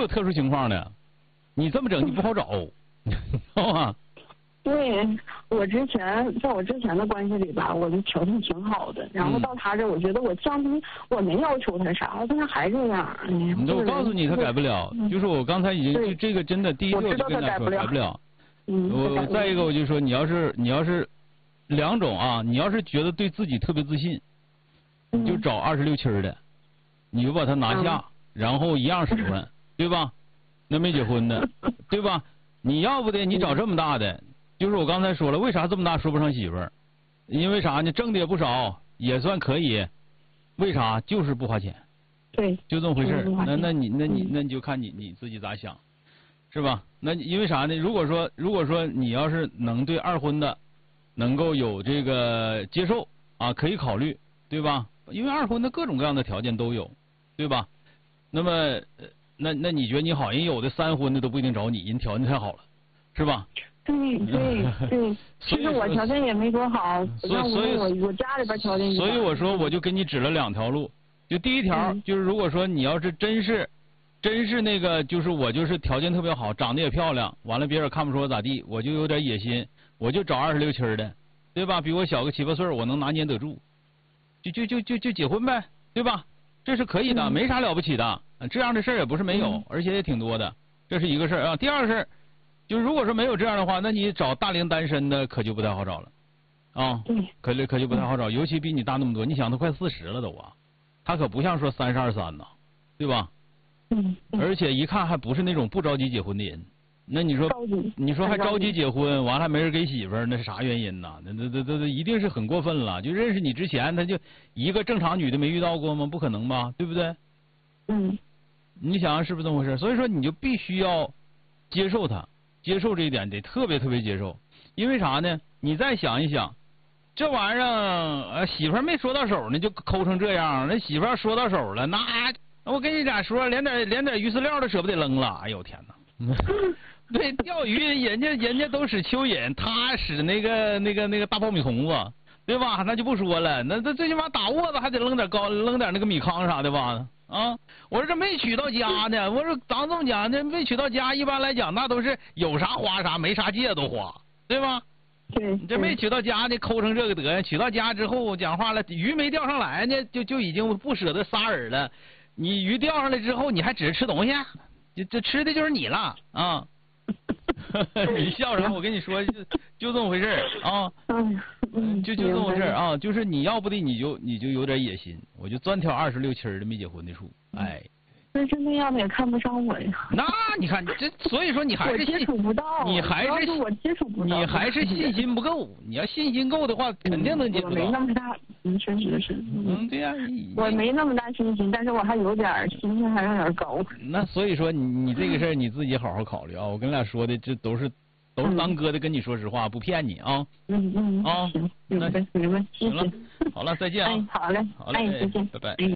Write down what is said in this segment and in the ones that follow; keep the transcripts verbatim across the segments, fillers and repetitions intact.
有特殊情况的，你这么整你不好找，知道吗？ 对，我之前在我之前的关系里吧，我的条件挺好的，然后到他这，我觉得我降低，我没要求他啥，但是还这样。哎呀， 我告诉你，他改不了。就是我刚才已经就这个真的，第一个我就跟他说改不了。 嗯。 我再一个我就说，你要是你要是两种啊，你要是觉得对自己特别自信，你就找二十六七的，你就把他拿下，然后一样使唤，对吧？那没结婚的，对吧？你要不得，你找这么大的。就是我刚才说了，为啥这么大说不上媳妇儿？因为啥呢？挣的也不少，也算可以。为啥？就是不花钱。 对， 就这么回事儿。那那你那你那你就看你你自己咋想，是吧？那因为啥呢？如果说如果说你要是能对二婚的能够有这个接受啊，可以考虑，对吧？因为二婚的各种各样的条件都有，对吧？那么那那你觉得你好，人有的三婚的都不一定找你，人条件太好了，是吧？ 对对对，其实我条件也没多好，但我我我家里边条件。 所以我说我就给你指了两条路，就第一条、嗯、就是如果说你要是真是，真是那个就是我就是条件特别好，长得也漂亮，完了别人看不出我咋地，我就有点野心，我就找二十六七的，对吧？比我小个七八岁，我能拿捏得住，就就就就就结婚呗，对吧？这是可以的， 嗯、 没啥了不起的，这样的事儿也不是没有、嗯，而且也挺多的，这是一个事儿啊。第二个事儿。就如果说没有这样的话，那你找大龄单身的可就不太好找了，啊，可可就不太好找，尤其比你大那么多。你想他快四十了都啊，他可不像说三十二三呐，对吧？ 嗯。 而且一看还不是那种不着急结婚的人，那你说你说还着急结婚，完了还没人给媳妇儿，那是啥原因呢？那那那那一定是很过分了。就认识你之前，他就一个正常女的没遇到过吗？不可能吧，对不对？ 嗯。 你想想是不是这么回事？所以说你就必须要接受他。接受这一点得特别特别接受，因为啥呢？你再想一想，这玩意儿呃媳妇儿没说到手呢，就抠成这样。那媳妇儿说到手了，那我跟你咋说，连点连点鱼饲料都舍不得扔了。哎呦天哪！对，钓鱼人家人家都使蚯蚓，他使那个那个那个大苞米虫子，对吧？那就不说了，那这最起码打窝子还得扔点高扔点那个米糠啥的吧。啊，我说这没娶到家呢，我说咱这么讲，这没娶到家，一般来讲那都是有啥花啥，没啥借都花，对吧？ 对。 这没娶到家呢，抠成这个德行，娶到家之后讲话了，鱼没钓上来呢，就就已经不舍得撒饵了。你鱼钓上来之后，你还指着吃东西，这这吃的就是你了啊！你笑啥？我跟你说，就就这么回事啊。 嗯， 就就这么回事啊，就是你要不的你就你就有点野心，我就专挑二十六七的没结婚的处，哎。 但是那样的也看不上我呀。 那你看这，所以说你还是接触不到， 你还是我接触不到， 你还是信心不够。你要信心够的话，肯定能接触到。 我没那么大，嗯，确实是。 嗯，对呀。 我没那么大信心，但是我还有点心心还有点高。 那所以说你你这个事儿你自己好好考虑啊！我跟你俩说的这都是。都是当哥的，跟你说实话，不骗你啊。 嗯嗯。 啊， 行，明白明白，谢谢。 行了，好了，再见啊。 哎，好嘞， 好嘞， 哎，再见， 拜拜。 嗯。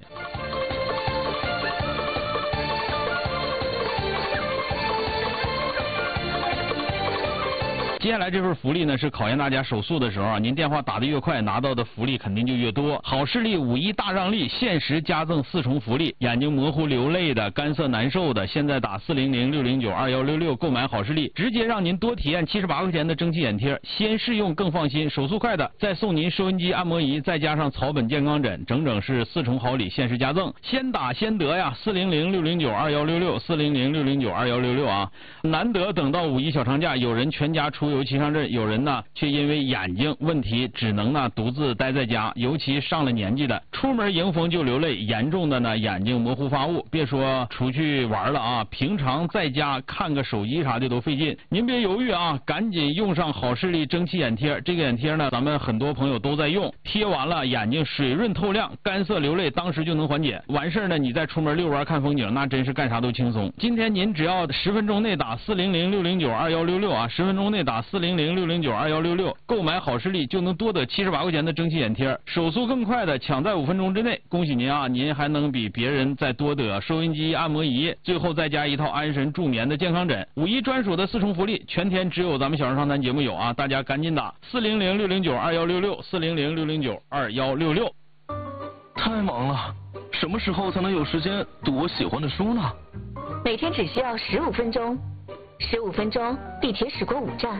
接下来这份福利呢，是考验大家手速的时候啊，您电话打得越快，拿到的福利肯定就越多。好视力五一大让利，限时加赠四重福利：眼睛模糊流泪的、干涩难受的，现在打四零零六零九二幺六六购买好视力，直接让您多体验七十八块钱的蒸汽眼贴，先试用更放心。手速快的，再送您收音机、按摩仪，再加上草本健康枕，整整是四重好礼，限时加赠，先打先得呀！四零零六零九二幺六六，四零零六零九二幺六六啊！难得等到五一小长假，有人全家出游骑上阵，有人呢却因为眼睛问题只能呢独自待在家，尤其上了年纪的，出门迎风就流泪，严重的呢眼睛模糊发雾，别说出去玩了啊，平常在家看个手机啥的都费劲。您别犹豫啊，赶紧用上好视力蒸汽眼贴。这个眼贴呢，咱们很多朋友都在用，贴完了眼睛水润透亮，干涩流泪当时就能缓解。完事儿呢，你再出门遛弯看风景，那真是干啥都轻松。今天您只要十分钟内打四零零六零九二幺六六啊，十分钟内打四零零六零九二幺六六，购买好视力就能多得七十八块钱的蒸汽眼贴，手速更快的抢在五分钟之内。恭喜您啊，您还能比别人再多得收音机、按摩仪，最后再加一套安神助眠的健康枕。五一专属的四重福利，全天只有咱们小人长谈节目有啊，大家赶紧打四零零六零九二幺六六，四零零六零九二幺六六。 太忙了， 什么时候才能有时间读我喜欢的书呢？ 每天只需要十五分钟，十五分钟，地铁驶过五站，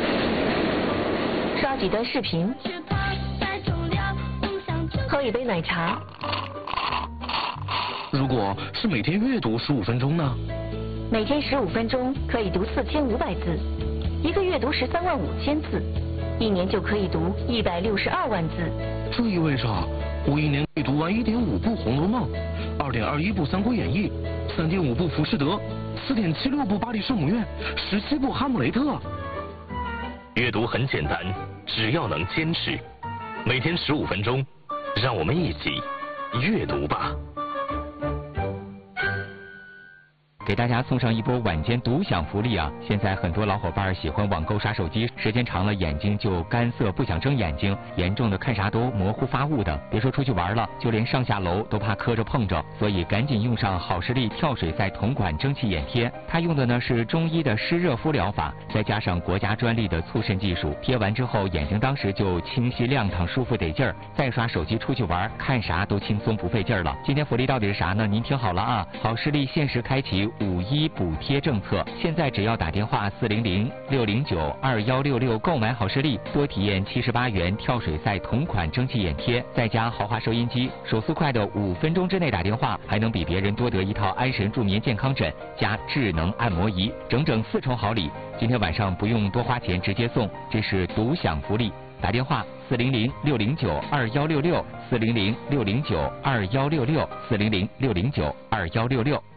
刷几段视频，喝一杯奶茶。 如果是每天阅读十五分钟呢？ 每天十五分钟可以读四千五百字，一个月读十三万五千字，一年就可以读一百六十二万字。 这意味着我一年可以读完一点五部《红楼梦》，二点二一部《三国演义》，三点五部《浮士德》，四点七六部《巴黎圣母院》，十七部《哈姆雷特》。 阅读很简单，只要能坚持，每天十五分钟，让我们一起阅读吧。 给大家送上一波晚间独享福利啊！现在很多老伙伴喜欢网购刷手机，时间长了眼睛就干涩，不想睁眼睛，严重的看啥都模糊发雾的。别说出去玩了，就连上下楼都怕磕着碰着，所以赶紧用上好视力跳水赛同款蒸汽眼贴。它用的呢是中医的湿热敷疗法，再加上国家专利的促渗技术，贴完之后眼睛当时就清晰亮堂，舒服得劲儿。再刷手机出去玩，看啥都轻松不费劲儿了。今天福利到底是啥呢？您听好了啊！好视力限时开启五一补贴政策，现在只要打电话四零零六零九二幺六六购买好视力，多体验七十八元跳水赛同款蒸汽眼贴，再加豪华收音机，手速快的五分钟之内打电话，还能比别人多得一套安神助眠健康枕加智能按摩仪，整整四重好礼。今天晚上不用多花钱，直接送，这是独享福利。打电话四零零六零九二幺六六四零零六零九二幺六六四零零六零九二幺六六。